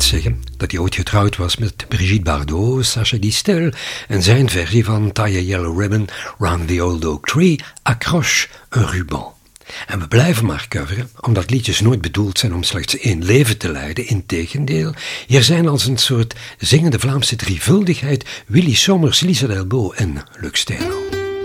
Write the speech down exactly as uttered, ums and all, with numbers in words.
blijft zeggen dat hij ooit getrouwd was met Brigitte Bardot, Sacha Distel en zijn versie van Tie a Yellow Ribbon Round the Old Oak Tree, Accroche un ruban. En we blijven maar coveren, omdat liedjes nooit bedoeld zijn om slechts één leven te leiden. Integendeel, hier zijn als een soort zingende Vlaamse drievuldigheid Willy Sommers, Lisa Delbo en Lux Steno.